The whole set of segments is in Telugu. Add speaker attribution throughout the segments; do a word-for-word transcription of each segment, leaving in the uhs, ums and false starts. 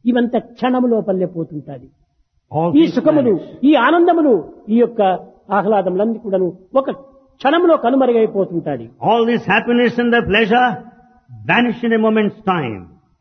Speaker 1: ఇవంత క్షణము లోపలే పోతుంటాది.
Speaker 2: All
Speaker 1: ఈ
Speaker 2: these
Speaker 1: సుఖములు,
Speaker 2: vanish.
Speaker 1: ఈ ఆనందములు, ఈ యొక్క ఆహ్లాదములన్నీ కూడాను ఒక క్షణంలో కనుమరుగైపోతుంటాది.
Speaker 2: All this happiness and the pleasure vanish in a moment's time.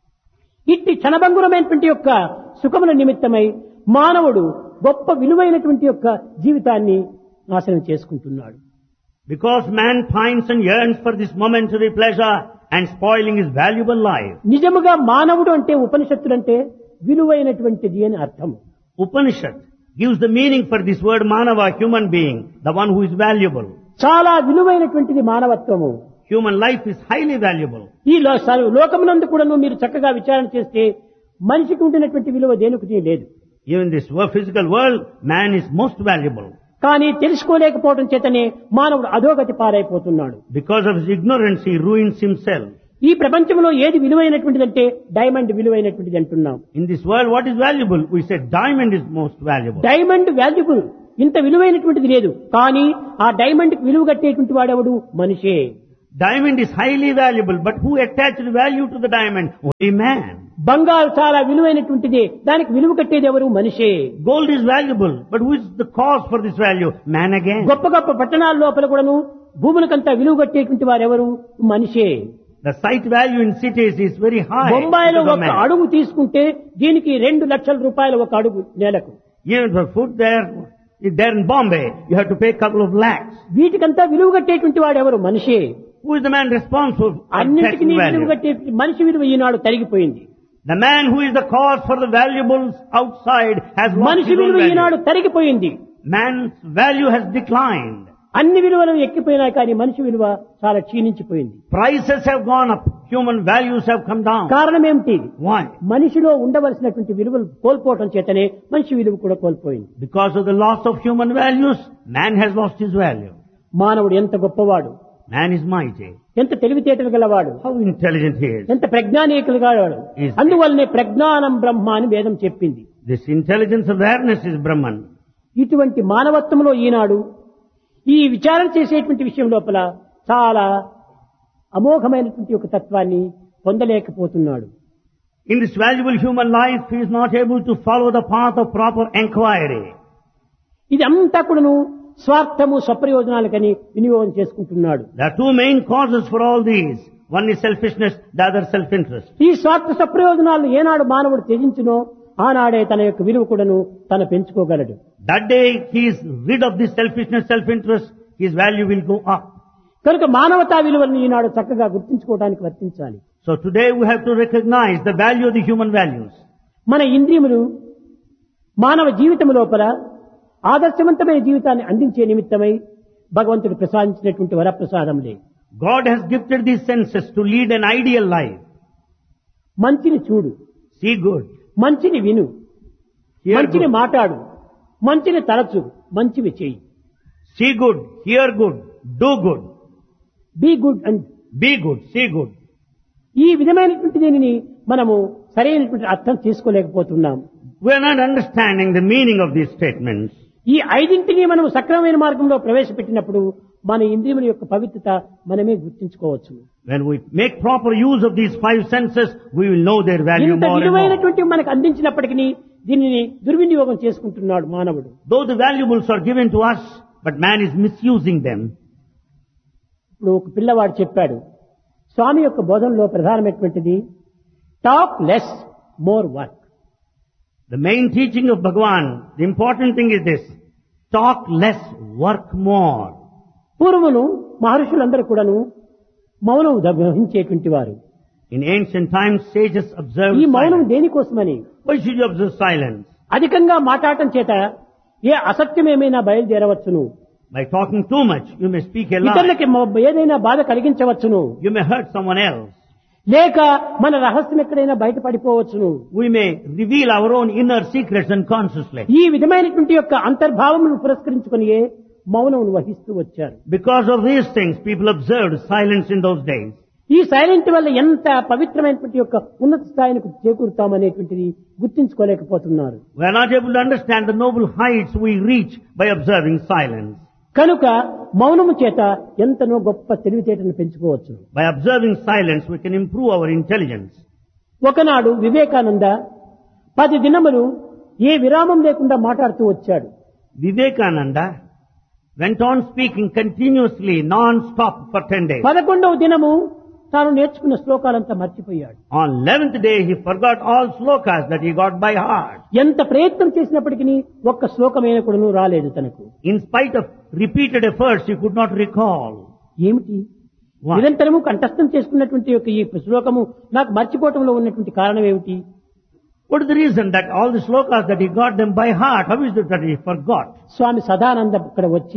Speaker 1: ఇట్టి క్షణభంగురమైనటువంటి యొక్క సుఖముల నిమిత్తమై మానవుడు గొప్ప విలువైనటువంటి యొక్క జీవితాన్ని నాశనం చేసుకుంటున్నాడు.
Speaker 2: Because man pines and yearns for this momentary pleasure and spoiling his valuable life.
Speaker 1: నిజముగా మానవుడు అంటే ఉపనిషత్తులంటే విలువైనటువంటిది అని అర్థం.
Speaker 2: Upanishad gives the meaning for this word manava, human being, the one who is valuable.
Speaker 1: చాలా విలువైనటువంటిది మానవత్వము.
Speaker 2: Human life is highly valuable.
Speaker 1: ఈ లో- స- లోకమునందు కూడాను మీరు చక్కగా విచారణ చేస్తే మనిషికి ఉండినటువంటి విలువ దేనికి లేదు.
Speaker 2: Even this wo- physical world, man is most valuable.
Speaker 1: కానీ తెలుసుకోలేకపోవడం చేతనే మానవుడు అధోగతి పాలైపోతున్నాడు.
Speaker 2: Because of his ignorance, he ruins himself.
Speaker 1: ఈ ప్రపంచంలో ఏది విలువైనటువంటిదంటే డైమండ్ విలువైనటువంటిది అంటున్నాం.
Speaker 2: In this world, what is valuable? We said diamond is most valuable.
Speaker 1: Diamond valuable, ఇంత విలువైనటువంటిది లేదు. కానీ ఆ డైమండ్ కి విలువ కట్టేటువంటి వాడెవడు? మనిషే.
Speaker 2: Diamond is highly valuable, but who attached value to the diamond? Only man.
Speaker 1: బంగారు చాలా విలువైనటువంటిది, దానికి విలువ కట్టేది ఎవరు? మనిషే.
Speaker 2: Gold is valuable, but who is the cause for this value? Man again.
Speaker 1: గొప్ప గొప్ప పట్టణాల లోపల కూడాను భూములకంతా విలువ కట్టేటువంటి వారు ఎవరు? మనిషే.
Speaker 2: The site value in cities is very high.
Speaker 1: బొంబాయిలో
Speaker 2: because of
Speaker 1: ఒక
Speaker 2: man.
Speaker 1: అడుగు తీసుకుంటే దీనికి రెండు లక్షల రూపాయలు ఒక అడుగు నేలకు.
Speaker 2: Even for food there, there in Bombay, you have to pay a couple of lakhs.
Speaker 1: వీటికంతా విలువ కట్టేటువంటి వాడు ఎవరు? మనిషే.
Speaker 2: Who is the man responsible for
Speaker 1: అన్నింటికి
Speaker 2: taxing
Speaker 1: విలువ
Speaker 2: value?
Speaker 1: కట్టే మనిషి విలువ ఈనాడు తరిగిపోయింది.
Speaker 2: The man who is the cause for the valuables outside has lost
Speaker 1: మనిషి
Speaker 2: his own
Speaker 1: విలువ ఈనాడు
Speaker 2: value.
Speaker 1: తరిగిపోయింది.
Speaker 2: Man's value has declined.
Speaker 1: అన్ని విలువలు ఎక్కిపోయినాయి కానీ మనిషి విలువ చాలా క్షీణించిపోయింది.
Speaker 2: Prices have gone up. Human values have come down.
Speaker 1: కారణం ఏమిటి?
Speaker 2: Why?
Speaker 1: మనిషిలో ఉండవలసినటువంటి విలువలు కోల్పోవటం చేతనే మనిషి విలువ కూడా కోల్పోయింది.
Speaker 2: Because of the loss of human values, man has lost his value.
Speaker 1: మానవుడు ఎంత గొప్పవాడు,
Speaker 2: Man is mighty.
Speaker 1: ఎంత తెలివితేటలు గలవాడు,
Speaker 2: How intelligent he is.
Speaker 1: ఎంత ప్రజ్ఞానీకులు గలవాడు.
Speaker 2: Is-
Speaker 1: అందువల్లనే ప్రజ్ఞానం బ్రహ్మ అని వేదం చెప్పింది.
Speaker 2: This intelligence awareness is Brahman.
Speaker 1: ఇటువంటి మానవత్వంలో ఈనాడు ఈ విచారణ చేసేటువంటి విషయం లోపల చాలా అమోఘమైనటువంటి ఒక తత్వాన్ని పొందలేకపోతున్నాడు.
Speaker 2: In this valuable human life, he is not able to follow the path of proper enquiry.
Speaker 1: ఇది అంతా కూడాను స్వార్థము స్వప్రయోజనాలకని వినియోగం చేసుకుంటున్నాడు.
Speaker 2: There are two main causes for all these. One is selfishness, the other self-interest.
Speaker 1: ఈ స్వార్థ స్వప్రయోజనాలను ఏనాడు మానవుడు త్యజించునో ఆనాడే తన యొక్క విలువ కూడాను తను పెంచుకోగలడు.
Speaker 2: That day he is rid of this selfishness, self-interest, his value will go up.
Speaker 1: కనుక మానవతా విలువలను ఈనాడు చక్కగా గుర్తించుకోవడానికి వర్తించాలి.
Speaker 2: So today we have to recognize the value of the human values.
Speaker 1: మన ఇంద్రియములు మానవ జీవితం లోపల ఆదర్శవంతమైన జీవితాన్ని అందించే నిమిత్తమై భగవంతుడు ప్రసాదించినటువంటి వరప్రసాదములే.
Speaker 2: God has gifted these senses to lead an ideal life.
Speaker 1: మంచిని చూడు,
Speaker 2: See good,
Speaker 1: మంచిని విను,
Speaker 2: hear
Speaker 1: మంచిని
Speaker 2: good.
Speaker 1: మాట్లాడు, మంచిని తలచు, మంచివి చేయి.
Speaker 2: See good, hear good, do good.
Speaker 1: Be good and
Speaker 2: Be good, see good.
Speaker 1: ఈ విధమైనటువంటి దీనిని మనము సరైనటువంటి అర్థం చేసుకోలేకపోతున్నాం.
Speaker 2: We are not understanding the meaning of these statements.
Speaker 1: ఈ ఐదింటిని మనం సక్రమమైన మార్గంలో ప్రవేశపెట్టినప్పుడు మన ఇంద్రియముల యొక్క పవిత్రత మనమే గుర్తించుకోవచ్చు.
Speaker 2: When we make proper use of these five senses, we will know their value
Speaker 1: ఇంత
Speaker 2: more and more.
Speaker 1: విలువైనటువంటి మనకు అందించినప్పటికీ దీనిని దుర్వినియోగం చేసుకుంటున్నాడు మానవుడు.
Speaker 2: Though the valuables are given to us, but man is misusing them.
Speaker 1: ఇప్పుడు ఒక పిల్లవాడు చెప్పాడు, స్వామి యొక్క బోధనలో ప్రధానమైనటువంటిది talk less more work.
Speaker 2: The main teaching of Bhagavan, the important thing is this: talk less, work more.
Speaker 1: పూర్వమును మహర్షులందరూ కూడాను మౌనం వహించేటువంటి వారు.
Speaker 2: In ancient times, sages observed
Speaker 1: ఈ మౌనం
Speaker 2: silence.
Speaker 1: దేనికోసమని?
Speaker 2: Why should you observe silence?
Speaker 1: అధికంగా మాట్లాడటం చేత ఏ అసత్యం ఏమైనా బయలుదేరవచ్చును,
Speaker 2: By talking too much, you may speak a lie.
Speaker 1: ఇతరులకి మ- ఏదైనా బాధ కలిగించవచ్చును,
Speaker 2: You may hurt someone else.
Speaker 1: లేక మన రహస్యం ఎక్కడైనా బయటపడిపోవచ్చును.
Speaker 2: We may reveal our own inner secrets unconsciously.
Speaker 1: ఈ విధమైనటువంటి యొక్క అంతర్భావమును పురస్కరించుకొని మౌనం వహిస్తూ వచ్చారు.
Speaker 2: Because of these things, people observed silence in those days.
Speaker 1: ఈ సైలెంట్ వల్ల ఎంత పవిత్రమైనటువంటి యొక్క ఉన్నత స్థాయికి చేకూరుతామనేటువంటిది గుర్తించుకోలేకపోతున్నారు.
Speaker 2: We are not able to understand the noble heights we reach by observing silence.
Speaker 1: కనుక మౌనము చేత ఎంతనో గొప్ప తెలివితేటను పెంచుకోవచ్చు.
Speaker 2: By observing silence, we can improve our intelligence.
Speaker 1: ఒకనాడు వివేకానంద పది దినములు ఏ విరామం లేకుండా మాట్లాడుతూ వచ్చాడు.
Speaker 2: Vivekananda went on speaking continuously, non-stop for ten days.
Speaker 1: పదకొండవ దినము తాను నేర్చుకున్న శ్లోకాలంతా మర్చిపోయాడు.
Speaker 2: On eleventh day, he forgot all slokas that he got by heart.
Speaker 1: ఎంత ప్రయత్నం చేసినప్పటికీ ఒక్క శ్లోకమైన కూడాను రాలేదు తనకు.
Speaker 2: In spite of repeated efforts, he could not recall.
Speaker 1: ఏమిటి?
Speaker 2: Why?
Speaker 1: నిరంతరము కంఠస్థం చేసుకున్నటువంటి యొక్క ఈ శ్లోకము నాకు మర్చిపోవటంలో ఉన్నటువంటి కారణం ఏమిటి?
Speaker 2: What is the reason that all the slokas that he got them by heart, how is it that he forgot?
Speaker 1: స్వామి సదానంద ఇక్కడ వచ్చి,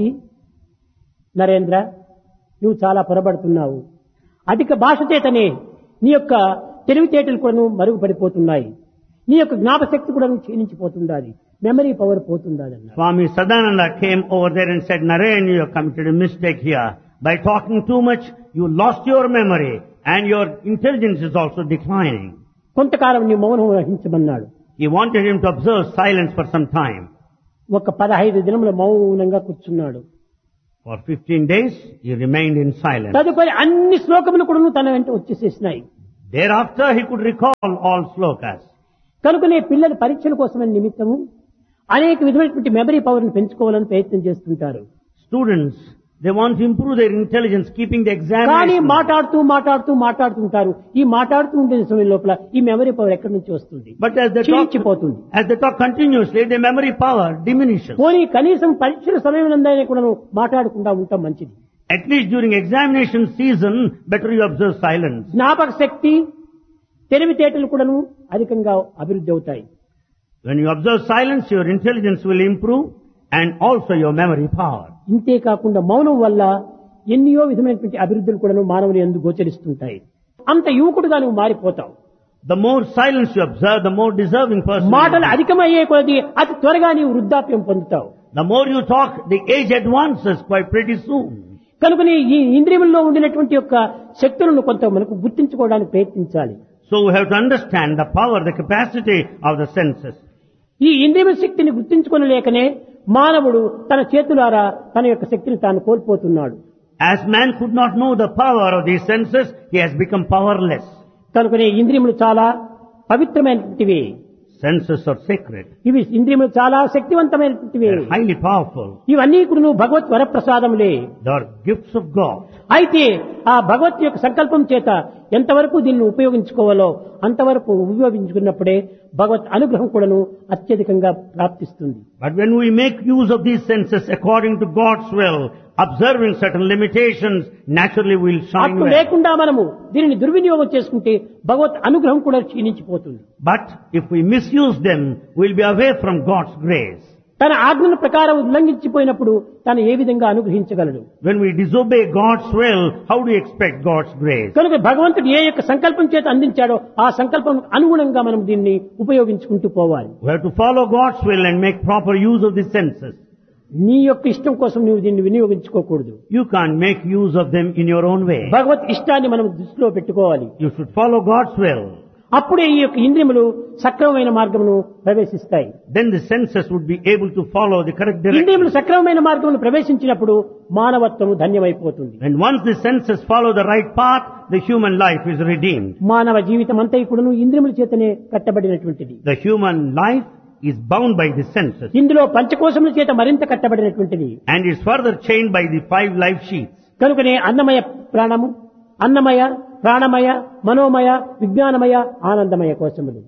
Speaker 1: నరేంద్ర, నువ్వు చాలా పొరబడుతున్నావు. అధిక భాష చేతనే నీ యొక్క తెలివితేటలు కూడా మరుగుపడిపోతున్నాయి. నీ యొక్క జ్ఞాపశక్తి కూడా క్షీణించిపోతుండాలి. మెమరీ పవర్ పోతుండాలి అన్నారు.
Speaker 2: Swami Sadananda came over there and said, Naren, you have committed a mistake here. By talking too much, you lost your memory and your intelligence is also declining.
Speaker 1: కొంతకాలం నీ మౌనం వహించమన్నాడు.
Speaker 2: He wanted him to observe silence for some time.
Speaker 1: ఒక పదహైదు దినముల మౌనంగా కూర్చున్నాడు.
Speaker 2: For fifteen days, he remained in silence.
Speaker 1: తదుపరి అన్ని శ్లోకములు కూడా తన వెంట వచ్చేసేసినాయి.
Speaker 2: Thereafter, he could recall all slokas.
Speaker 1: కనుకనే పిల్లల పరీక్షల కోసమని నిమిత్తము అనేక విధమైనటువంటి మెమరీ పవర్ని పెంచుకోవాలని ప్రయత్నం చేస్తుంటారు.
Speaker 2: Students, they want to improve their intelligence, keeping the
Speaker 1: కానీ
Speaker 2: examination.
Speaker 1: మాట్లాడుతూ మాట్లాడుతూ మాట్లాడుతుంటారు. ఈ మాట్లాడుతూ ఉండే సమయం లోపల ఈ మెమరీ పవర్ ఎక్కడి నుంచి వస్తుంది?
Speaker 2: But as they talk,
Speaker 1: క్షీణించిపోతుంది.
Speaker 2: as they talk continuously, their memory power diminishes.
Speaker 1: పోనీ కనీసం పరీక్షల సమయం నందైనా కూడా మాట్లాడకుండా ఉంటాం మంచిది.
Speaker 2: At least during examination season, better you observe silence.
Speaker 1: జ్ఞాపక శక్తి, తెలివితేటలు కూడాను అధికంగా అభివృద్ధి అవుతాయి.
Speaker 2: When you observe silence, your intelligence will improve and also your memory power.
Speaker 1: ఇంతే కాకుండా మౌనం వల్ల ఎన్నో విధమైనటువంటి అభివృద్ధులు కూడాను మానవుని యందు గోచరిస్తుంటాయి. అంత యువకుడుగా నువ్వు మారిపోతావు.
Speaker 2: The more silence you observe, the more deserving person.
Speaker 1: మాటలు
Speaker 2: you are.
Speaker 1: అధికమయ్యే కొద్దీ అతి త్వరగా నీవు వృద్ధాప్యం పొందుతావు.
Speaker 2: The more you talk, the age advances quite pretty soon.
Speaker 1: కనుకని ఈ ఇంద్రియముల్లో ఉండినటువంటి యొక్క శక్తులను కొంత మనకు గుర్తించుకోవడానికి ప్రయత్నించాలి.
Speaker 2: So we have to understand the power, the capacity of the senses.
Speaker 1: ఈ ఇంద్రియ శక్తిని గుర్తించుకొనలేకనే మానవుడు తన చేతులారా తన యొక్క శక్తిని తాను కోల్పోతున్నాడు.
Speaker 2: As man could not know the power of these senses, he has become powerless.
Speaker 1: కనుకనే ఇంద్రియములు చాలా పవిత్రమైనటువంటివి.
Speaker 2: Senses are sacred.
Speaker 1: ఇవి ఇంద్రియములు చాలా శక్తివంతమైనటువంటివి.
Speaker 2: They are highly powerful.
Speaker 1: ఇవన్నీ కూడా భగవత్ వరప్రసాదములే.
Speaker 2: They are gifts of God.
Speaker 1: అయితే ఆ భగవత్ యొక్క సంకల్పం చేత ఎంతవరకు దీన్ని ఉపయోగించుకోవాలో అంతవరకు ఉపయోగించుకున్నప్పుడే భగవత్ అనుగ్రహం కూడాను అత్యధికంగా ప్రాప్తిస్తుంది.
Speaker 2: But when we make use of these senses according to God's will, observing certain limitations, naturally we will shine
Speaker 1: అప్పుడు
Speaker 2: well.
Speaker 1: లేకుండా మనము దీనిని దుర్వినియోగం చేసుకుంటే భగవత్ అనుగ్రహం కూడా క్షీణించిపోతుంది.
Speaker 2: But if we misuse them, we will be away from God's grace.
Speaker 1: తన ఆజ్ఞల ప్రకారం ఉల్లంఘించిపోయినప్పుడు తను ఏ విధంగా అనుగ్రహించగలడు?
Speaker 2: When we disobey God's will, how do you expect God's grace?
Speaker 1: కనుక భగవంతుడు ఏ యొక్క సంకల్పం చేత అందించాడో ఆ సంకల్పం అనుగుణంగా మనం దీన్ని ఉపయోగించుకుంటూ పోవాలి.
Speaker 2: We have to follow God's will and make proper use of the senses.
Speaker 1: నీ యొక్క ఇష్టం కోసం నువ్వు దీన్ని వినియోగించుకోకూడదు.
Speaker 2: You can't make use of them in your own way.
Speaker 1: భగవత్ ఇష్టాన్ని మనం దృష్టిలో పెట్టుకోవాలి.
Speaker 2: You should follow God's will.
Speaker 1: అప్పుడే ఈ యొక్క ఇంద్రియములు సక్రమమైన మార్గమును ప్రవేశిస్తాయి.
Speaker 2: Then the senses would be able to follow the correct direction.
Speaker 1: ఇంద్రియములు సక్రమమైన మార్గమును ప్రవేశించినప్పుడు మానవత్వము ధన్యమైపోతుంది.
Speaker 2: And once the senses follow the right path, the human life is redeemed.
Speaker 1: మానవ జీవితం అంతా కూడాను ఇంద్రియముల చేతనే కట్టబడినటువంటిది.
Speaker 2: The human life is bound by the senses
Speaker 1: ఇందులో పంచకోశముల చేత మరింత కట్టబడినటువంటిది.
Speaker 2: and is further chained by the five life sheaths.
Speaker 1: కనుకనే అన్నమయ ప్రాణము, అన్నమయ, ప్రాణమయ, మనోమయ, విజ్ఞానమయ, ఆనందమయ కోశములు.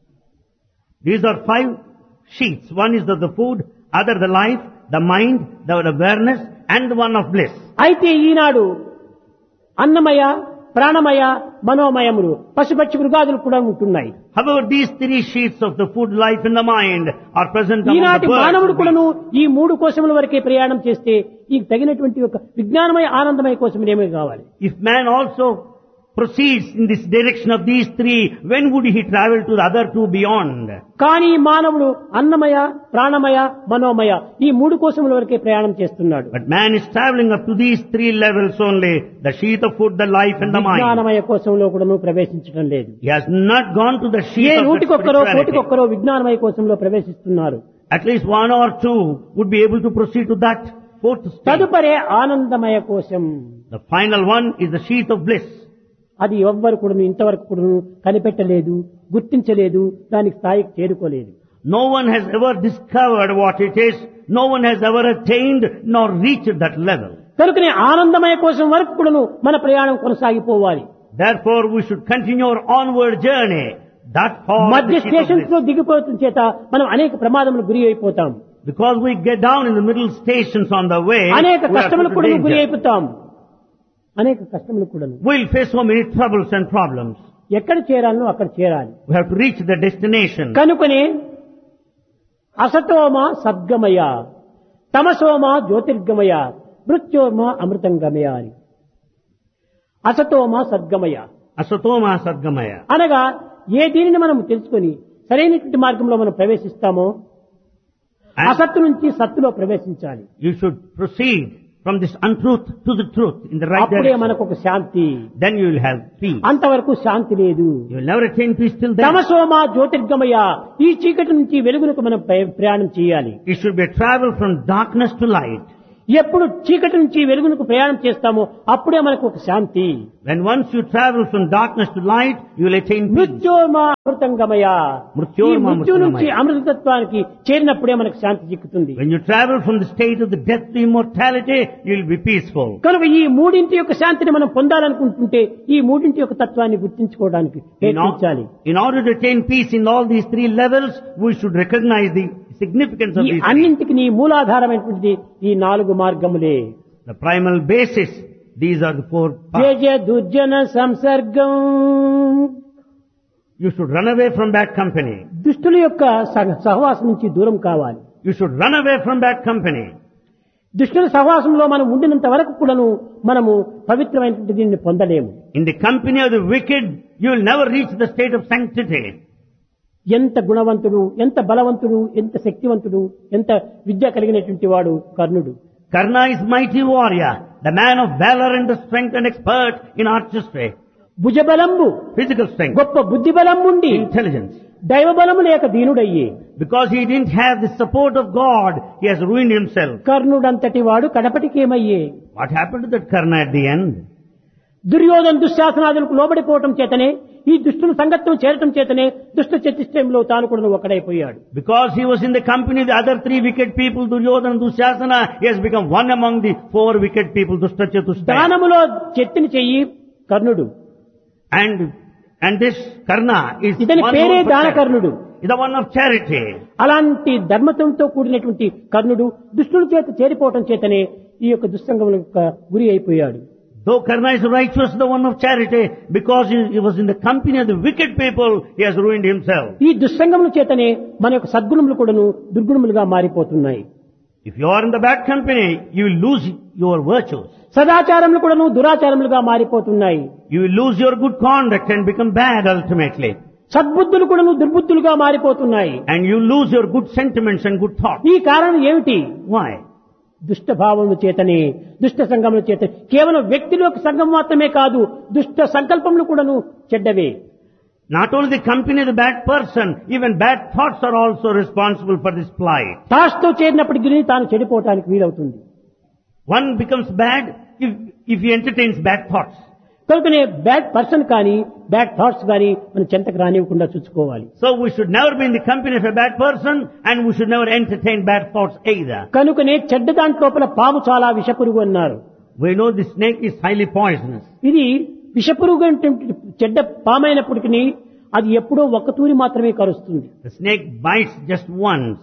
Speaker 2: These are five sheaths. One is the, the food, other the life, the mind, the awareness, and the one of bliss.
Speaker 1: అయితే ఈనాడు అన్నమయ, ప్రాణమయ, మనోమయములు పశుపక్షి మృగాదులు కూడా ఉంటున్నాయి.
Speaker 2: However, these three sheaths of the food, life, and the mind are present among
Speaker 1: ఈనాటి
Speaker 2: the
Speaker 1: మానవుడు
Speaker 2: birds.
Speaker 1: కూడాను ఈ మూడు కోశముల వరకే ప్రయాణం చేస్తే ఈ తగినటువంటి ఒక విజ్ఞానమయ ఆనందమయ కోశములు ఏమీ కావాలి?
Speaker 2: If man also proceeds in this direction of these three, when would he travel to the other two beyond?
Speaker 1: కానీ మానవుడు అన్నమయ, ప్రాణమయ, మనోమయ ఈ మూడు కోశముల వరకే ప్రయాణం చేస్తున్నాడు.
Speaker 2: But man is traveling up to these three levels only, the sheath of food, the life, and the mind.
Speaker 1: విజ్ఞానమయ కోశంలో కూడాను ప్రవేశించడం లేదు.
Speaker 2: He has not gone to the
Speaker 1: A
Speaker 2: sheath of the
Speaker 1: నూటికొక్కరో
Speaker 2: spirituality.
Speaker 1: కోటికొక్కరో విజ్ఞానమయ కోశంలో ప్రవేశిస్తున్నారు.
Speaker 2: At least one or two would be able to proceed to that fourth stage.
Speaker 1: తదుపరే ఆనందమయ కోశం.
Speaker 2: The final one is the sheath of bliss.
Speaker 1: అది ఎవ్వరు కూడా ఇంతవరకు కూడా కనిపెట్టలేదు, గుర్తించలేదు, దానికి స్థాయికి చేరుకోలేదు.
Speaker 2: No one has ever discovered what it is. No one has ever attained nor reached that level.
Speaker 1: కనుకనే ఆనందమయ కోసం వరకు కూడాను మన ప్రయాణం కొనసాగిపోవాలి.
Speaker 2: Therefore, we should continue our onward journey. That far
Speaker 1: మధ్య స్టేషన్స్ లో దిగిపోతున్న చేత మనం అనేక ప్రమాదములకు గురి అయిపోతాం.
Speaker 2: Because we get down in the middle stations on the way,
Speaker 1: అనేక
Speaker 2: we are
Speaker 1: కష్టములకు
Speaker 2: put
Speaker 1: కూడా
Speaker 2: to
Speaker 1: గురి
Speaker 2: danger.
Speaker 1: అయిపోతాం. అనేక కష్టములకు కూడా
Speaker 2: We'll face so many troubles and problems.
Speaker 1: ఎక్కడ చేరాలో అక్కడ చేరాలి.
Speaker 2: We have to reach the destination.
Speaker 1: కనుకనే అసతోమ సద్గమయ, తమసోమ జ్యోతిర్గమయ, మృత్యోర్మ అమృతంగమయ అని. అసతోమ సద్గమయ
Speaker 2: Asatoma Sadgamaya.
Speaker 1: అనగా ఏ దీనిని మనం తెలుసుకొని సరైనటువంటి మార్గంలో మనం ప్రవేశిస్తామో
Speaker 2: And
Speaker 1: అసత్తు నుంచి సత్తులో ప్రవేశించాలి.
Speaker 2: you should proceed from this untruth to the truth in the right
Speaker 1: అప్పుడే
Speaker 2: direction.
Speaker 1: మనకు ఒక శాంతి.
Speaker 2: Then you will have peace.
Speaker 1: అంతవరకు శాంతి లేదు.
Speaker 2: You will never attain peace till then.
Speaker 1: తమసోమ జ్యోతిర్గమయ, ఈ చీకటి నుంచి వెలుగునకు మనం ప్ర- ప్రయాణం చేయాలి.
Speaker 2: It should be a travel from darkness to light.
Speaker 1: ఎప్పుడు చీకటి నుంచి వెలుగునకు ప్రయాణం చేస్తామో అప్పుడే మనకు ఒక శాంతి.
Speaker 2: When once you travel from darkness to light, you will attain peace.
Speaker 1: మృత్యోర్మ అమృతంగమయ, ఈ
Speaker 2: మృత్యోర్మ
Speaker 1: మృత్యు నుంచి
Speaker 2: అమృతంగమయ.
Speaker 1: అమృతత్వానికి చేరినప్పుడే మనకు శాంతి చిక్కుతుంది.
Speaker 2: When you travel from the state of the death to immortality, you will be peaceful.
Speaker 1: కనుక ఈ మూడింటి యొక్క శాంతిని మనం పొందాలనుకుంటుంటే ఈ మూడింటి యొక్క తత్వాన్ని గుర్తించుకోవడానికి
Speaker 2: In,
Speaker 1: ప్రయత్నించాలి.
Speaker 2: or- in order to attain peace in all these three levels, we should recognize the significance of
Speaker 1: ఈ
Speaker 2: these three.
Speaker 1: అన్నింటికి నీ మూలాధారమైనటువంటిది ఈ నాలుగు మార్గములే.
Speaker 2: The primal basis, these are the four paths.
Speaker 1: Jaya Jaya దుర్జన సంసర్గం,
Speaker 2: You should run away from bad company.
Speaker 1: దుష్టుల యొక్క సహ- సహవాసం నుంచి దూరం కావాలి.
Speaker 2: You should run away from bad company.
Speaker 1: దుష్టుల సహవాసంలో మనం ఉండినంత వరకు కూడాను మనము పవిత్రమైనటువంటి దీన్ని పొందలేము.
Speaker 2: In the company of the wicked, you will never reach the state of sanctity.
Speaker 1: ఎంత గుణవంతుడు, ఎంత బలవంతుడు, ఎంత శక్తివంతుడు, ఎంత విద్య కలిగినటువంటి వాడు కర్ణుడు.
Speaker 2: Karna is mighty warrior, the man of valor and the strength and expert in artistry,
Speaker 1: భుజబలంబు,
Speaker 2: physical strength,
Speaker 1: గొప్ప బుద్ధి బలం ఉండి
Speaker 2: intelligence.
Speaker 1: దైవ బలము లేక దీనుడయ్యి
Speaker 2: Because he didn't have the support of God, he has ruined himself.
Speaker 1: కర్ణుడంతటి వాడు కడపటికేమయ్యే.
Speaker 2: What happened to that Karna at the end?
Speaker 1: Duryodhana దుశ్శాసనాదులకు లోబడిపోవటం చేతనే, ఈ దుష్టుల సంగత్వం చేరటం చేతనే దుష్ట చతుష్టయంలో తాను కూడా ఒక్కడైపోయాడు.
Speaker 2: Because he was in the company of the other three wicked people, Duryodhana, Dushasana, he has become one among the four wicked people, Dushta Chatushtaya.
Speaker 1: దానములో చెత్తిని చెయ్యి కర్ణుడు.
Speaker 2: And, and this Karna is
Speaker 1: ఇతని
Speaker 2: one
Speaker 1: పేరే
Speaker 2: known for charity.
Speaker 1: దానకర్ణుడు.
Speaker 2: Is the one of charity.
Speaker 1: అలాంటి ధర్మతంతో కూడినటువంటి కర్ణుడు దుష్టుల చేత చేరిపోవటం చేతనే ఈ యొక్క దుస్సంగముల యొక్క గురి అయిపోయాడు.
Speaker 2: Though Karna is righteous, the one of charity, because he, he was in the company of the wicked people, he has ruined himself.
Speaker 1: ఈ దుస్సంగముల చేతనే మన యొక్క సద్గుణములు కూడాను దుర్గుణములుగా మారిపోతున్నాయి.
Speaker 2: If you are in the bad company, you will lose your virtues.
Speaker 1: సదాచారములు కూడాను దురాచారములుగా మారిపోతున్నాయి.
Speaker 2: You will lose your good conduct and become bad ultimately.
Speaker 1: సద్బుద్ధులు కూడాను దుర్బుద్ధులుగా మారిపోతున్నాయి.
Speaker 2: And you lose your good sentiments and good thoughts.
Speaker 1: ఈ కారణం ఏమిటి?
Speaker 2: Why?
Speaker 1: దుష్ట భావముల చేతనే, దుష్ట సంగముల చేత, కేవలం వ్యక్తిలోకి సంఘం మాత్రమే కాదు, దుష్ట సంకల్పములు కూడాను చెడ్డవే.
Speaker 2: Not only the company of the bad person, even bad thoughts are also responsible for this plight.
Speaker 1: తాష్తో చేరినప్పటికీ తాను చెడిపోవటానికి వీలవుతుంది.
Speaker 2: One becomes bad if, if he entertains bad thoughts.
Speaker 1: కనుకనే బ్యాడ్ పర్సన్ కానీ బ్యాడ్ థాట్స్ కానీ మనం చెంతకు రానివ్వకుండా చూసుకోవాలి.
Speaker 2: So we should never be in the company of a bad person, and we should never entertain bad thoughts either.
Speaker 1: కనుకనే చెడ్డ దాంట్లోపల పాము చాలా విషపురుగు అన్నారు.
Speaker 2: We know the snake is highly poisonous.
Speaker 1: ఇది విషపురుగు అంటే చెడ్డ పామైనప్పటికీ అది ఎప్పుడో ఒక్క తూరి మాత్రమే కరుస్తుంది.
Speaker 2: The snake bites just once.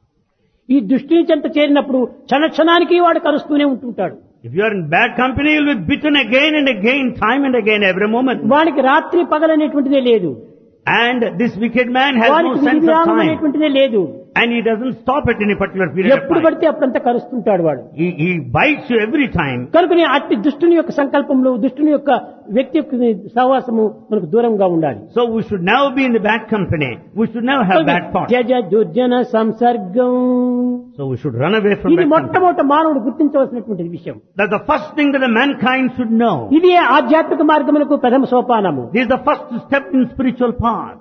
Speaker 1: ఈ దృష్టి చెంత చేరినప్పుడు క్షణ క్షణానికి వాడు కరుస్తూనే ఉంటుంటాడు.
Speaker 2: If you are in bad company, you will be bitten again and again, time and again, every moment.
Speaker 1: వాడికి రాత్రి పగలనేటువంటిదే లేదు.
Speaker 2: And this wicked man has no
Speaker 1: వాడికి
Speaker 2: sense of
Speaker 1: విరామం
Speaker 2: time.
Speaker 1: అనేటువంటిదే లేదు.
Speaker 2: And he doesn't stop at any particular period of
Speaker 1: ఎప్పుడు
Speaker 2: time.
Speaker 1: పడితే అప్పుడంతా కరుస్తుంటాడు వాడు.
Speaker 2: He, he bites you every time.
Speaker 1: కనుకనే అట్టి దుష్టుని యొక్క సంకల్పంలో, దుష్టుని యొక్క వ్యక్తి యొక్క సహవాసము మనకు దూరంగా ఉండాలి.
Speaker 2: So we should never be in the bad company. We should never have bad thoughts.
Speaker 1: జజ దుర్జన సంసర్గం,
Speaker 2: So we should run away from
Speaker 1: ఇది
Speaker 2: bad company.
Speaker 1: మొట్టమొదట మానవుడు గుర్తించవలసినటువంటి విషయం.
Speaker 2: That's the first thing that the mankind should know.
Speaker 1: ఇది ఆధ్యాత్మిక మార్గములకు ప్రథమ సోపానము.
Speaker 2: This is the first step in spiritual path.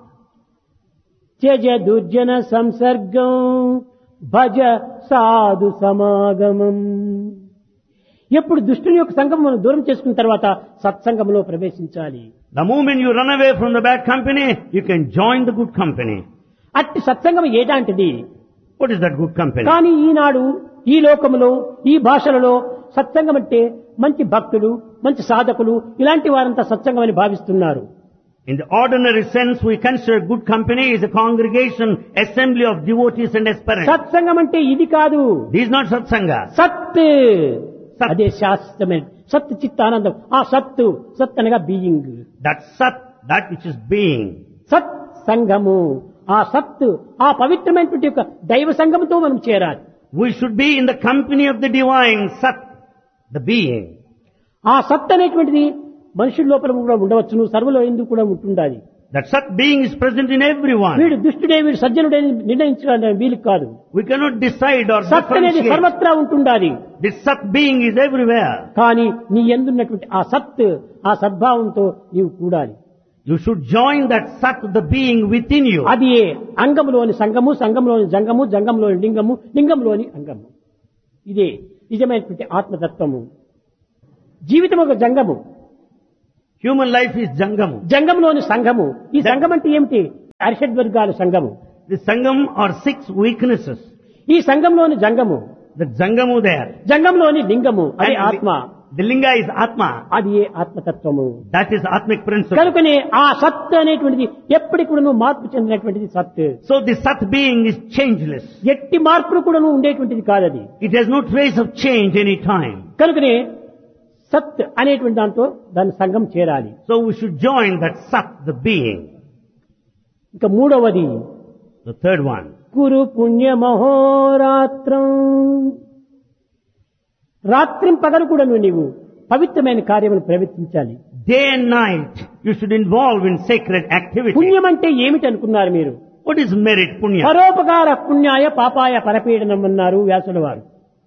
Speaker 1: జజ దుర్జన సంసర్గం భజ సాధు సమాగమం. ఎప్పుడు దుష్టుని యొక్క సంఘం మనం దూరం చేసుకున్న తర్వాత సత్సంగంలో ప్రవేశించాలి.
Speaker 2: The moment you run away from the bad company, you can join the good company.
Speaker 1: అట్టి సత్సంగం ఏదాంటిది?
Speaker 2: What is that good company?
Speaker 1: కానీ ఈనాడు ఈ లోకములో ఈ భాషలలో సత్సంగం అంటే మంచి భక్తులు, మంచి సాధకులు, ఇలాంటి వారంతా సత్సంగం అని భావిస్తున్నారు.
Speaker 2: In the ordinary sense, we consider good company is a congregation, assembly of devotees and aspirants.
Speaker 1: సత్సంగం అంటే ఇది కాదు.
Speaker 2: This is not satsanga.
Speaker 1: సత్
Speaker 2: సత్.
Speaker 1: అదే శాస్త్రమైన సత్ చిత్తానందం. ఆ సత్తు సత్ అనగా being.
Speaker 2: That sat, that which is being.
Speaker 1: సత్ సంఘము. ఆ సత్తు ఆ పవిత్రమైనటువంటి యొక్క దైవ సంఘంతో మనం చేరాలి.
Speaker 2: We should be in the company of the divine sat, the being.
Speaker 1: ఆ సత్ అనేటువంటిది మనుషుల లోపల కూడా ఉండవచ్చును, సర్వలో ఎందుకు కూడా ఉంటుండాలి.
Speaker 2: That sat being is present in everyone.
Speaker 1: వీడు దుష్టుడే వీడు సజ్జనుడే నిర్ణయించడానికి వీలు కాదు.
Speaker 2: We cannot decide or
Speaker 1: సత్ అనేది
Speaker 2: differentiate.
Speaker 1: సర్వత్రా ఉంటుండాలి.
Speaker 2: This sat being is everywhere.
Speaker 1: కానీ నీ యందున్నటువంటి ఆ సత్ ఆ సద్భావంతో నీవు కూడాలి.
Speaker 2: You should join that sat, the being within you.
Speaker 1: అది అంగంలోని సంగము, సంగంలోని జంగము, జంగంలోని లింగము, లింగంలోని అంగము. ఇదే నిజమైనటువంటి ఆత్మతత్వము. జీవితం ఒక జంగము,
Speaker 2: Human life is jangamu.
Speaker 1: జంగంలోని సంఘము. ఈ సంఘం అంటే ఏమిటి? అరిషడ్వర్గాల సంఘము.
Speaker 2: The sangam are six weaknesses.
Speaker 1: ఈ సంఘంలోని జంగము,
Speaker 2: The jangamu there.
Speaker 1: జంగంలోని లింగము అది
Speaker 2: And
Speaker 1: ఆత్మ.
Speaker 2: The linga is atma.
Speaker 1: అది ఏ ఆత్మతత్వము.
Speaker 2: That is atmic principle.
Speaker 1: కనుకనే ఆ సత్ అనేటువంటిది ఎప్పటికి కూడా మార్పు చెందినటువంటిది సత్.
Speaker 2: So the sat being is changeless.
Speaker 1: ఎట్టి మార్పులు కూడా ఉండేటువంటిది కాదది.
Speaker 2: It has no trace of change any time.
Speaker 1: కనుకనే సత్ అనేటువంటి దాంతో దాని సంఘం చేరాలి.
Speaker 2: So we should join that sat, the being.
Speaker 1: ఇక మూడవది
Speaker 2: The third one.
Speaker 1: కురు పుణ్య మహోరాత్రం. రాత్రిం పగలు కూడా నీవు పవిత్రమైన కార్యములు ప్రవర్తించాలి.
Speaker 2: Day and night you should involve in sacred activity.
Speaker 1: పుణ్యం అంటే ఏమిటి అనుకున్నారు మీరు?
Speaker 2: What is merit, punya?
Speaker 1: పరోపకార పుణ్యాయ పాపాయ పరపీడనం అన్నారు వ్యాసుల వారు.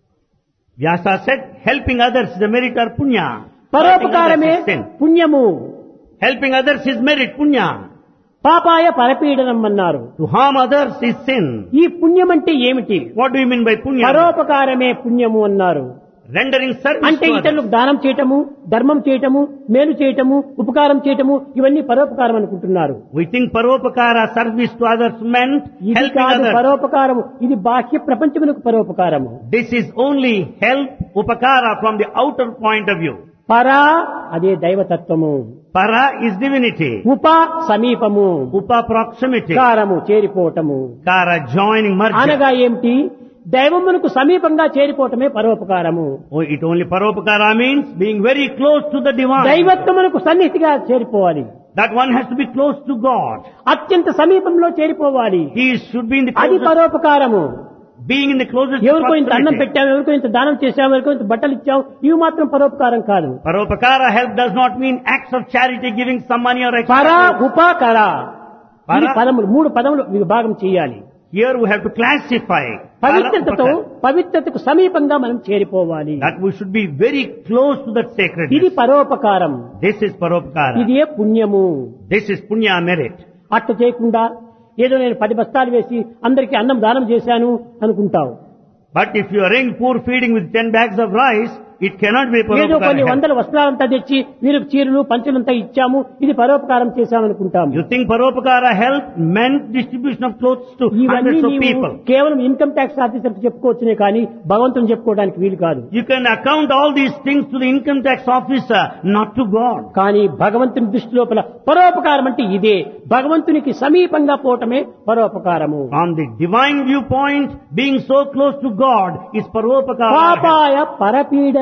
Speaker 2: Vyasa said, helping others is the merit or punya.
Speaker 1: పరోపకారమే
Speaker 2: Helping others is sin.
Speaker 1: పుణ్యము,
Speaker 2: Helping others is merit, punya.
Speaker 1: పాపాయ పరపీడనం అన్నారు.
Speaker 2: To harm others is sin.
Speaker 1: ఈ పుణ్యం అంటే ఏమిటి?
Speaker 2: What do you mean by punya?
Speaker 1: పరోపకారమే పుణ్యము అన్నారు.
Speaker 2: Rendering service
Speaker 1: అంటే
Speaker 2: to others.
Speaker 1: ఇతరులకు దానం చేయటము, ధర్మం చేయటము, మేలు చేయటము, ఉపకారం చేయటము, ఇవన్నీ పరోపకారం అనుకుంటున్నారు.
Speaker 2: We think paropakara, service to others meant
Speaker 1: ఇది
Speaker 2: helping
Speaker 1: కాదు
Speaker 2: others.
Speaker 1: పరోపకారము, ఇది బాహ్య ప్రపంచమునకు పరోపకారము.
Speaker 2: This is only help, upakara from the outer point of view.
Speaker 1: పరా అదే దైవతత్వము,
Speaker 2: Para is divinity.
Speaker 1: ఉప సమీపము,
Speaker 2: Upa proximity.
Speaker 1: కారము చేరిపోవటము.
Speaker 2: Kara joining, merger.
Speaker 1: అనగా ఏమిటి? దైవమునకు సమీపంగా చేరిపోవటమే పరోపకారము.
Speaker 2: Oh, it only paropakara means being very close to the divine.
Speaker 1: దైవత్వమునకు సన్నిహితిగా చేరిపోవాలి.
Speaker 2: That one has to be close to God.
Speaker 1: అత్యంత సమీపంలో చేరిపోవాలి.
Speaker 2: He should be in the
Speaker 1: అది
Speaker 2: closest,
Speaker 1: పరోపకారము.
Speaker 2: being in the closest
Speaker 1: ఎవరికో ఇంత అన్నం
Speaker 2: proximity.
Speaker 1: పెట్టాము, ఎవరికో ఇంత దానం చేశాము, ఎవరికో ఇంత బట్టలు ఇచ్చాము, ఇవి మాత్రం పరోపకారం కాదు.
Speaker 2: Paropakara help does not mean acts of charity, giving some money or extra.
Speaker 1: పర ఉపకర
Speaker 2: పర.
Speaker 1: ఈ పదములు మూడు పదములు విభాగం చేయాలి.
Speaker 2: Here we have to classify. Para,
Speaker 1: పవిత్రతతో
Speaker 2: upakara.
Speaker 1: పవిత్రతకు సమీపంగా మనం చేరిపోవాలి.
Speaker 2: That we should be very close to that sacredness.
Speaker 1: ఇది పరోపకారం,
Speaker 2: This is paropakara.
Speaker 1: ఇదే పుణ్యము.
Speaker 2: This is punya merit.
Speaker 1: అట్టు చేయకుండా ఏదో నేను పది బస్తాలు వేసి అందరికీ అన్నం దానం చేశాను అనుకుంటావు.
Speaker 2: But if you arrange poor feeding with ten bags of rice, it cannot be
Speaker 1: ఏదో కొన్ని
Speaker 2: paropakara help.
Speaker 1: వందల వస్త్రాలంతా తెచ్చి వీరికి చీరలు పంచులంతా ఇచ్చాము, ఇది పరోపకారం చేశామనుకుంటాము.
Speaker 2: You think paropakara help meant distribution of clothes to
Speaker 1: ఇవన్నీ
Speaker 2: hundreds of
Speaker 1: నీవు
Speaker 2: people.
Speaker 1: కేవలం ఇన్కమ్ ట్యాక్స్ ఆఫీసర్ చెప్పుకోవచ్చునే కానీ భగవంతుని చెప్పుకోవడానికి వీలు కాదు.
Speaker 2: You can account all these things to the income tax officer, not to God.
Speaker 1: కానీ భగవంతుని దృష్టి లోపల పరోపకారం అంటే ఇదే, భగవంతునికి సమీపంగా పోవటమే పరోపకారము.
Speaker 2: From the divine viewpoint, being so close to God is paropakara help.
Speaker 1: పాపాయ పరపీడనం.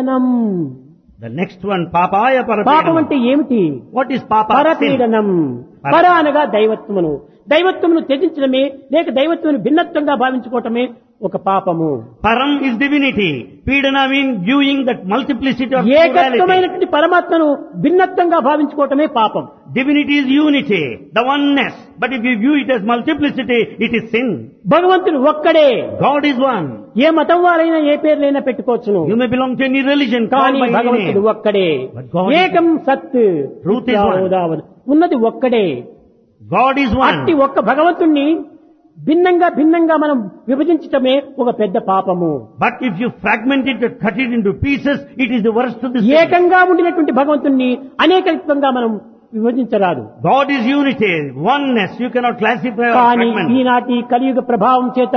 Speaker 2: The next one, papaya
Speaker 1: పాపం
Speaker 2: parapedanam.
Speaker 1: అంటే ఏమిటి?
Speaker 2: What is papa? Sin.
Speaker 1: పరపీడనం. పర అనగా దైవత్వమును, దైవత్వమును త్యజించడమే లేక దైవత్వమును భిన్నత్వంగా భావించుకోవటమే ఒక పాపము.
Speaker 2: Param is divinity. Pidana means viewing that multiplicity of plurality.
Speaker 1: ఏకత్వమైనటువంటి పరమాత్మను భిన్నత్వంగా భావించుకోవటమే పాపం.
Speaker 2: Divinity is unity, the oneness. But if you view it as multiplicity, it is sin.
Speaker 1: భగవంతుడు ఒక్కడే.
Speaker 2: God is one.
Speaker 1: ఏ మతం వారైనా ఏ పేర్లైనా పెట్టుకోవచ్చును,
Speaker 2: You may belong to any religion, called
Speaker 1: కానీ
Speaker 2: by any
Speaker 1: భగవంతుడు
Speaker 2: name.
Speaker 1: ఒక్కడే.
Speaker 2: But God is-
Speaker 1: ఏకం సత్
Speaker 2: Truth is one.
Speaker 1: ఉదావన. ఉన్నది ఒక్కడే.
Speaker 2: God is
Speaker 1: అట్టి
Speaker 2: one.
Speaker 1: ఒక్క భగవంతుణ్ణి భిన్నంగా భిన్నంగా మనం విభజించటమే ఒక పెద్ద పాపము.
Speaker 2: But if you fragment it and cut it into pieces, it is the worst of the sin.
Speaker 1: ఏకంగా ఉండినటువంటి భగవంతుణ్ణి అనేకత్వంగా మనం విభజించరాదు.
Speaker 2: God is unity, oneness. You cannot classify or
Speaker 1: కానీ
Speaker 2: fragment.
Speaker 1: ఈనాటి కలియుగ ప్రభావం చేత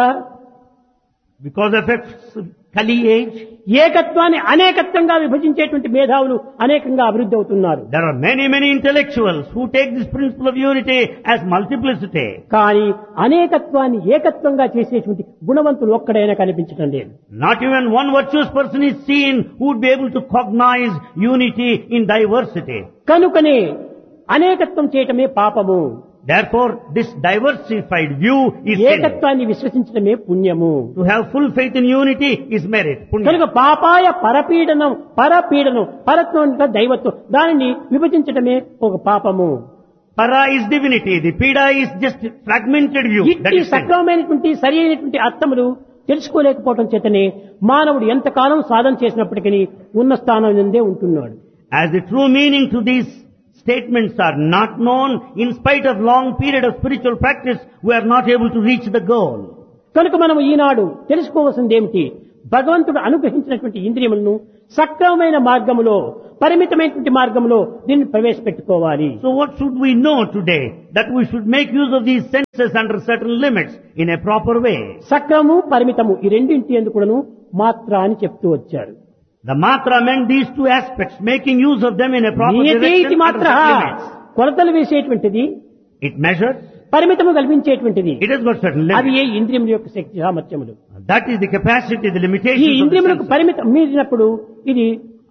Speaker 2: Because of its Kali age,
Speaker 1: ఏకత్వాన్ని అనేకత్వంగా విభజించేటువంటి మేధావులు అనేకంగా అభివృద్ధి అవుతున్నారు.
Speaker 2: there are many, many intellectuals who take this principle of unity as multiplicity.
Speaker 1: కానీ అనేకత్వాన్ని ఏకత్వంగా చేసేటువంటి గుణవంతులు ఒక్కడైనా కనిపించడం లేదు.
Speaker 2: Not even one virtuous person is seen who would be able to cognize unity in diversity.
Speaker 1: కనుకనే అనేకత్వం చేయటమే పాపము,
Speaker 2: Therefore, this diversified view is sin.
Speaker 1: ఏకత్వాన్ని విశ్వసించడమే పుణ్యము.
Speaker 2: To have full faith in unity is merit,
Speaker 1: కనుక
Speaker 2: punya.
Speaker 1: పాపాయ పరపీడనం పరపీడనం పరత్వం అంటే దైవత్వం, దానిని విభజించడమే ఒక పాపము.
Speaker 2: Para is divinity, the Pida is just fragmented view. That
Speaker 1: ఇట్టి
Speaker 2: is sin.
Speaker 1: సక్రమమైనటువంటి సరి అయినటువంటి అర్థములు తెలుసుకోలేకపోవడం చేతనే మానవుడు ఎంతకాలం సాధన చేసినప్పటికీ ఉన్న స్థానం నుండే ఉంటున్నాడు.
Speaker 2: As the true meaning to these statements are not known, in spite of long period of spiritual practice, we are not able to reach the goal.
Speaker 1: కనుక మనం ఈనాడు తెలుసుకోవాల్సింది ఏమిటి? భగవంతుడు అనుగ్రహించినటువంటి ఇంద్రియములను సక్రమమైన మార్గములో, పరిమితమైనటువంటి మార్గంలో దీన్ని ప్రవేశపెట్టుకోవాలి.
Speaker 2: So what should we know today? That we should make use of these senses under certain limits in a proper way.
Speaker 1: సక్రము పరిమితము ఈ రెండింటి ఎందుకు కూడాను మాత్ర అని చెప్తూ వచ్చారు.
Speaker 2: The matra meant these two aspects, making use of them in a proper
Speaker 1: నియతే
Speaker 2: direction
Speaker 1: ఇది
Speaker 2: under
Speaker 1: మాత్ర
Speaker 2: certain limits.
Speaker 1: కొలతలు వేసేటువంటిది,
Speaker 2: It measures,
Speaker 1: పరిమితము కల్పించేటువంటిది.
Speaker 2: it has got certain
Speaker 1: అది
Speaker 2: limits.
Speaker 1: ఏ ఇంద్రియముల యొక్క శక్తి సామర్థ్యములు.
Speaker 2: That is the capacity, the
Speaker 1: ఈ
Speaker 2: limitations of the
Speaker 1: ఇంద్రియములకు
Speaker 2: senses.
Speaker 1: పరిమితం మీరినప్పుడు ఇది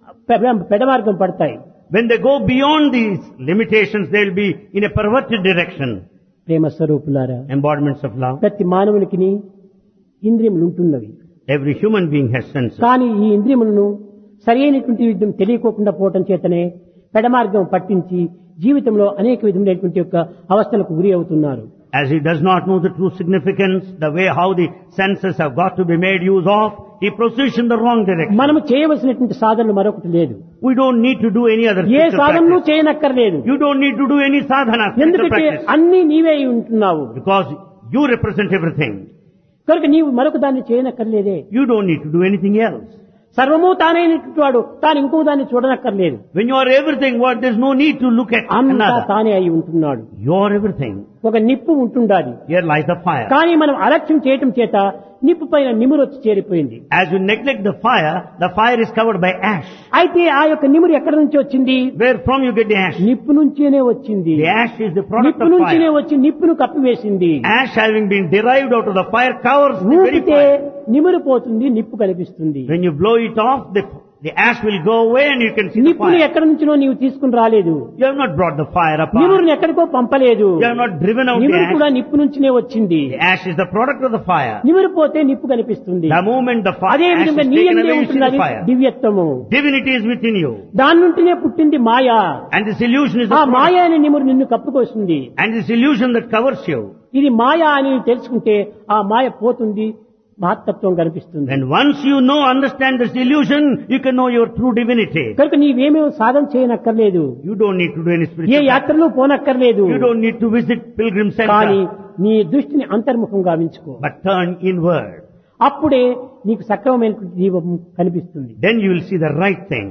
Speaker 1: పె- పెడమార్గం పడతాయి.
Speaker 2: When they go beyond these limitations, they will be in a perverted direction.
Speaker 1: ప్రేమ స్వరూపులారా,
Speaker 2: Embodiments of love.
Speaker 1: ప్రతి మానవునికి ఇంద్రియములు ఉంటున్నవి.
Speaker 2: Every human being has senses.
Speaker 1: కానీ ఈ ఇంద్రియములను సరి అయినటువంటి విధం తెలియకోకుండా పోవటం చేతనే పెడమార్గం పట్టించి జీవితంలో అనేక విధములైనటువంటి యొక్క అవస్థలకు గురి అవుతున్నారు.
Speaker 2: As he does not know the true significance, the way how the senses have got to be made use of, he proceeds in the wrong direction.
Speaker 1: మనము చేయవలసినటువంటి సాధనలు మరొకటి లేదు.
Speaker 2: We don't need to do any other
Speaker 1: A
Speaker 2: spiritual
Speaker 1: సాధనను
Speaker 2: practice.
Speaker 1: చేయనక్కర్లేదు.
Speaker 2: You don't need to do any sadhana, spiritual
Speaker 1: ఎందుకంటే
Speaker 2: practice.
Speaker 1: అన్ని నీవే అయి ఉంటున్నావు.
Speaker 2: Because you represent everything.
Speaker 1: కనుక నీవు మరొక దాన్ని చేయనక్కర్లేదే.
Speaker 2: You don't need to do anything else.
Speaker 1: సర్వము తానైనటువంటి వాడు తాను ఇంకో దాన్ని చూడనక్కర్లేదు.
Speaker 2: When you are everything, what there's no need to look at
Speaker 1: అంతా
Speaker 2: another.
Speaker 1: తానే అయి ఉంటున్నాడు.
Speaker 2: You are everything.
Speaker 1: ఒక నిప్పు ఉంటుండాలి.
Speaker 2: Here lies the fire.
Speaker 1: కానీ మనం అలక్ష్యం చేయటం చేత నిప్పు పైన నిమురు వచ్చి చేరిపోయింది.
Speaker 2: As you neglect the fire, the fire is covered by ash.
Speaker 1: అయితే ఆ యొక్క నిమురు ఎక్కడి నుంచి వచ్చింది?
Speaker 2: Where from you get the ash?
Speaker 1: నిప్పు నుంచేనే వచ్చింది.
Speaker 2: The ash is the product
Speaker 1: నిప్పు
Speaker 2: of
Speaker 1: నుంచినే
Speaker 2: fire.
Speaker 1: వచ్చి నిప్పును కప్పివేసింది.
Speaker 2: Ash having been derived out of the fire covers the very
Speaker 1: ఊపితే
Speaker 2: fire.
Speaker 1: నిమురు పోతుంది, నిప్పు కనిపిస్తుంది.
Speaker 2: When you blow it off, the, the ash will go away and you can see the
Speaker 1: నిప్పును
Speaker 2: fire.
Speaker 1: ఎక్కడి నుంచినో నీవు తీసుకుని రాలేదు.
Speaker 2: You have not brought the fire apart.
Speaker 1: నిమురుని ఎక్కడికో పంపలేదు.
Speaker 2: You have not driven out the
Speaker 1: నిమురు
Speaker 2: ash.
Speaker 1: కూడా నిప్పు నుంచినే వచ్చింది.
Speaker 2: The ash is the product of the fire.
Speaker 1: నిమురు పోతే నిప్పు కనిపిస్తుంది.
Speaker 2: The moment the fire,
Speaker 1: అదే
Speaker 2: ash is
Speaker 1: విధంగా నీ
Speaker 2: taken
Speaker 1: అందే
Speaker 2: away, you see the
Speaker 1: ఉంటున్నది
Speaker 2: fire.
Speaker 1: దివ్యత్వము.
Speaker 2: Divinity is within you.
Speaker 1: దాని నుండినే పుట్టింది మాయ.
Speaker 2: And this illusion is
Speaker 1: ఆ
Speaker 2: the
Speaker 1: మాయ
Speaker 2: product.
Speaker 1: అనే నిమురు నిన్ను కప్పుకొస్తుంది.
Speaker 2: And this illusion that covers you.
Speaker 1: ఇది మాయ అని తెలుసుకుంటే ఆ మాయ పోతుంది, మహత్తత్వం కనిపిస్తుంది.
Speaker 2: And once you know, understand this illusion, you can know your true divinity.
Speaker 1: కనుక నీవేమీ సాధన చేయనక్కర్లేదు.
Speaker 2: You don't need to do any
Speaker 1: A
Speaker 2: spiritual practice.
Speaker 1: యాత్రలు పోనక్కర్లేదు.
Speaker 2: You don't need to visit pilgrim
Speaker 1: కానీ
Speaker 2: center.
Speaker 1: నీ దృష్టిని అంతర్ముఖం గావించుకో.
Speaker 2: But turn inward.
Speaker 1: అప్పుడే నీకు సక్రమమైనటువంటి జీవం కనిపిస్తుంది.
Speaker 2: Then you will see the right thing.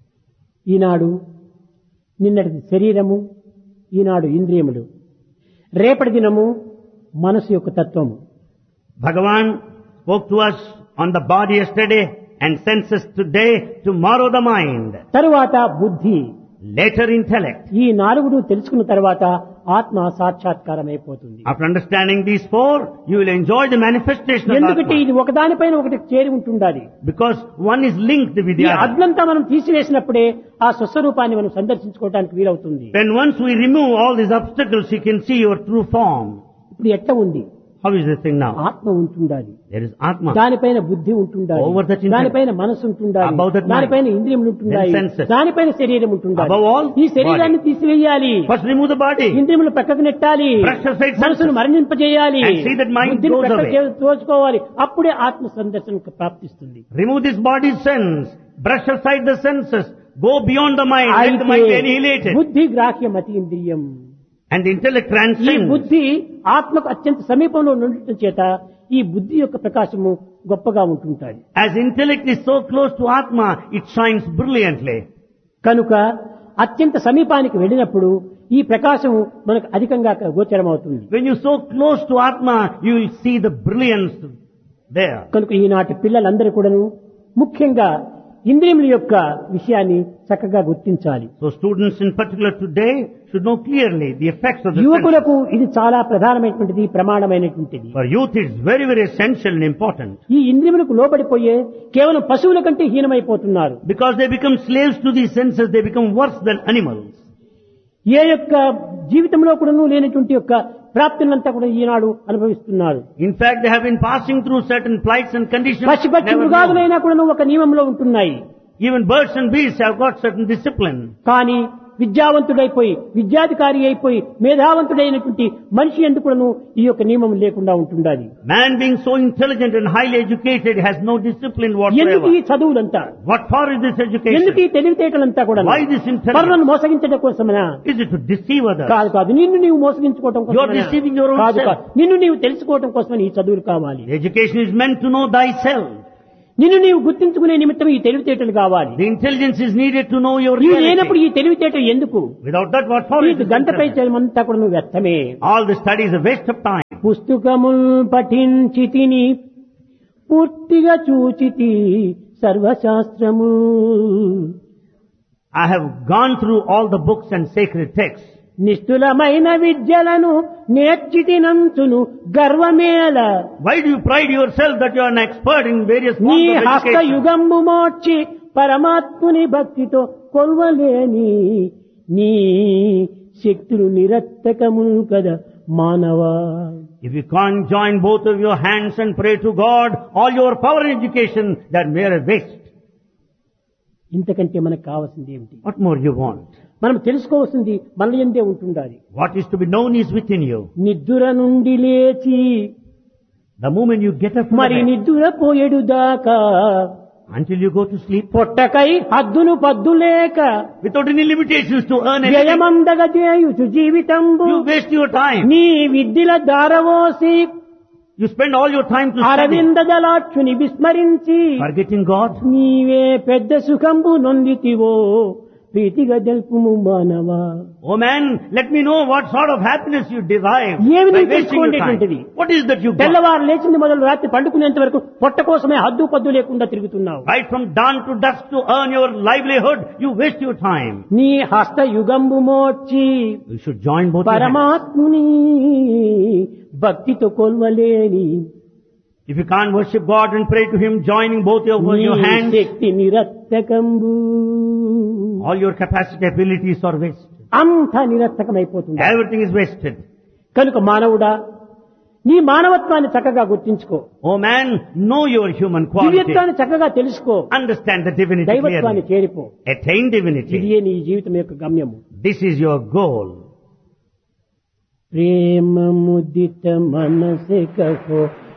Speaker 1: ఈనాడు నిన్నటి శరీరము, ఈనాడు ఇంద్రియములు, రేపటి దినము మనసు యొక్క తత్వము.
Speaker 2: Bhagavan spoke to us on the body yesterday and senses today, tomorrow the mind,
Speaker 1: తరువాత బుద్ధి,
Speaker 2: later intellect.
Speaker 1: ఈ నాలుగును తెలుసుకున్న తర్వాత ఆత్మ సాక్షాత్కారం అయిపోతుంది.
Speaker 2: After understanding these four, you will enjoy the manifestation of
Speaker 1: ఎందుకంటే
Speaker 2: Atma.
Speaker 1: ఇది ఒకదానిపైన ఒకటి చేరి ఉంటుండాలి.
Speaker 2: Because one is linked with
Speaker 1: ఈ
Speaker 2: the other.
Speaker 1: అద్నంతా మనం తీసివేసినప్పుడే ఆ స్వస్వరూపాన్ని మనం సందర్శించుకోవడానికి వీలవుతుంది.
Speaker 2: When once we remove all these obstacles, you can see your true form.
Speaker 1: ఇప్పుడు ఎట్లా ఉంది?
Speaker 2: How is this thing now?
Speaker 1: ఆత్మ ఉంటుండాలి,
Speaker 2: There is Atma.
Speaker 1: దానిపైన బుద్ధి ఉంటుండాలి,
Speaker 2: Over that intellect.
Speaker 1: దానిపైన మనసు ఉంటుండాలి,
Speaker 2: Above that mind.
Speaker 1: దానిపైన ఇంద్రియములు ఉంటుండాలి,
Speaker 2: Then senses.
Speaker 1: దానిపైన శరీరం ఉంటుండాలి.
Speaker 2: Above all,
Speaker 1: ఈ శరీరాన్ని తీసివేయాలి,
Speaker 2: First remove the body.
Speaker 1: ఇంద్రియములు పక్కకు నెట్టాలి,
Speaker 2: Brush aside
Speaker 1: మనసును
Speaker 2: senses.
Speaker 1: మరణింపజేయాలి,
Speaker 2: And see that mind
Speaker 1: బుద్ధిని
Speaker 2: goes
Speaker 1: పక్కకు
Speaker 2: away.
Speaker 1: తోచుకోవాలి. అప్పుడే ఆత్మ సందర్శనకు ప్రాప్తిస్తుంది.
Speaker 2: Remove this body's sense. Brush aside the senses. Go beyond the mind. Let the
Speaker 1: అయితే
Speaker 2: mind be annihilated.
Speaker 1: బుద్ధి గ్రాహ్యం అతి ఇంద్రియం.
Speaker 2: And the intellect
Speaker 1: ఈ
Speaker 2: transcends.
Speaker 1: బుద్ధి ఆత్మకు అత్యంత సమీపంలో ఉండటం చేత ఈ బుద్ధి యొక్క ప్రకాశము గొప్పగా ఉంటుంటాయి.
Speaker 2: As intellect is so close to Atma, it shines brilliantly.
Speaker 1: కనుక అత్యంత సమీపానికి వెళ్ళినప్పుడు ఈ ప్రకాశం మనకు అధికంగా గోచరమవుతుంది.
Speaker 2: When you so close to Atma, you will see the brilliance there.
Speaker 1: కనుక ఈనాటి పిల్లలందరూ కూడాను ముఖ్యంగా ఇంద్రియముల యొక్క విషయాన్ని చక్కగా గుర్తించాలి.
Speaker 2: So students in particular today should know clearly the effects of the senses.
Speaker 1: యువకులకు ఇది చాలా ప్రధానమైనటువంటిది, ప్రమాణమైనటువంటిది.
Speaker 2: For youth it's very very essential and important.
Speaker 1: ఈ ఇంద్రియములకు లోబడిపోయే కేవలం పశువుల కంటే హీనమైపోతున్నారు.
Speaker 2: Because they become slaves to these senses, they become worse than animals.
Speaker 1: ఏ యొక్క జీవితంలో కూడాను లేనటువంటి యొక్క ప్రాప్తులంతా కూడా ఈనాడు అనుభవిస్తున్నారు.
Speaker 2: In fact, they have been passing through certain plights and conditions.
Speaker 1: పశు పక్షి
Speaker 2: never known.
Speaker 1: మృగాదులైనా కూడా ఒక నియమంలో ఉంటున్నాయి.
Speaker 2: Even birds and beasts have got certain discipline.
Speaker 1: కానీ విద్యావంతుడైపోయి విద్యాధికారి అయిపోయి మేధావంతుడైనటువంటి మనిషి ఎందుకును ఈ యొక్క నియమం లేకుండా ఉంటుండాలి.
Speaker 2: Man being so intelligent and highly educated has no discipline
Speaker 1: ఎందుకు
Speaker 2: whatsoever.
Speaker 1: ఈ చదువులంతా,
Speaker 2: What for is this education?
Speaker 1: ఎందుకు ఈ తెలివితేటలంతా కూడా
Speaker 2: Why this intelligence?
Speaker 1: పరులను మోసగించడం కోసమనా?
Speaker 2: Is it to deceive others?
Speaker 1: కాదు కాదు, నిన్ను నీవు మోసగించుకోవటం
Speaker 2: You are
Speaker 1: కోసమనా?
Speaker 2: deceiving your own
Speaker 1: కాదు
Speaker 2: self.
Speaker 1: కాదు, నిన్ను నీవు తెలుసుకోవటం కోసమని ఈ చదువులు కావాలి.
Speaker 2: The education is meant to know thyself.
Speaker 1: నిన్ను నీవు గుర్తించుకునే నిమిత్తం ఈ తెలివితేటలు కావాలి.
Speaker 2: The intelligence is needed to know your
Speaker 1: నీవు లేనప్పుడు
Speaker 2: reality.
Speaker 1: ఈ తెలివితేటలు ఎందుకు?
Speaker 2: Without that, what for is
Speaker 1: నీకు
Speaker 2: this
Speaker 1: గంటపై
Speaker 2: intelligence?
Speaker 1: చేయమంతా కూడా నువ్వు వ్యర్థమే.
Speaker 2: All the study is a waste of time.
Speaker 1: పుస్తకముల్ పఠించి తిని పూర్తిగా చూచితి సర్వశాస్త్రము.
Speaker 2: I have gone through all the books and sacred texts.
Speaker 1: నిష్ఠులమైన విద్యలను నేర్చితినంచును గర్వమేల.
Speaker 2: Why do you pride yourself that you are an expert in various
Speaker 1: నీ
Speaker 2: forms of
Speaker 1: హస్త
Speaker 2: education?
Speaker 1: యుగంబు మోర్చి పరమాత్ముని భక్తితో కొల్వలేని నీ శక్తులు నిరత్తకము కదా మానవా.
Speaker 2: If you can't join both of your hands and pray to God, all your power and education, that mere waste.
Speaker 1: ఇంతకంటే మనకు కావాల్సింది ఏమిటి?
Speaker 2: What more you want?
Speaker 1: మనం తెలుసుకోవాల్సింది మన యందే ఉంటుండాలి.
Speaker 2: What is to be known is within you.
Speaker 1: నిద్దుర నుండి లేచి
Speaker 2: The moment you get up from
Speaker 1: మరి
Speaker 2: the bed,
Speaker 1: నిద్దుర పోయేడు దాకా
Speaker 2: until you go to sleep,
Speaker 1: పొట్టకై హద్దును పద్దులేక
Speaker 2: without any limitations to earn anything,
Speaker 1: వ్యయమందగజేయుచు జీవితంబు
Speaker 2: you waste your time.
Speaker 1: నీ విద్యల దారవోసి
Speaker 2: You spend all your time to study,
Speaker 1: Aravinda దళాక్షుని విస్మరించి
Speaker 2: forgetting God.
Speaker 1: నీవే పెద్ద సుఖంబు నొందితివో ప్రీతిగా తెలుపుము మానవా.
Speaker 2: Oh man, let me know what sort of happiness you derive
Speaker 1: ఏమి
Speaker 2: by
Speaker 1: నీకు
Speaker 2: wasting your time.
Speaker 1: తెలుసుకోండేటువంటిది?
Speaker 2: What is that you got?
Speaker 1: తెల్లవారు లేచింది మొదలు రాత్రి పండుకునేంత వరకు పొట్ట కోసమే హద్దు పద్దు లేకుండా తిరుగుతున్నావు.
Speaker 2: Right from dawn to dusk to earn your livelihood, you waste your time.
Speaker 1: నీ హస్త యుగంబు మోర్చి
Speaker 2: You should join both your hands.
Speaker 1: పరమాత్ముని భక్తితో కొల్వలేని
Speaker 2: If you can't worship God and pray to Him, joining both your,
Speaker 1: నీ
Speaker 2: your hands,
Speaker 1: Shakti నిరత్తకంబు
Speaker 2: all your capacity, abilities are wasted.
Speaker 1: అంతా నిరత్తకమైపోతుంది.
Speaker 2: Everything is wasted.
Speaker 1: కనుక మానవుడా, నీ మానవత్వాన్ని చక్కగా గుర్తించుకో.
Speaker 2: Oh man, know your human quality.
Speaker 1: దివ్యత్వాన్ని చక్కగా తెలుసుకో.
Speaker 2: Understand the divinity
Speaker 1: దైవత్వాన్ని
Speaker 2: clearly.
Speaker 1: చేరిపో.
Speaker 2: Attain divinity.
Speaker 1: ఇదే నీ జీవితం యొక్క గమ్యము.
Speaker 2: This is your goal.
Speaker 1: ప్రేమ ముదిత మనసే కహో